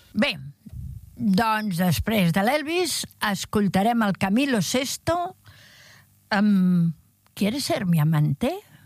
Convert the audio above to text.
Bé, doncs després de l'Elvis escoltarem el Camilo Sesto amb ¿Quieres ser mi amante?